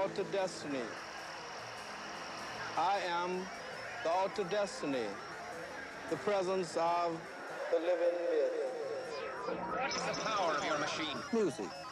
Alter Destiny. I am the Alter Destiny, the presence of the living myth. What is the power of your machine? Music.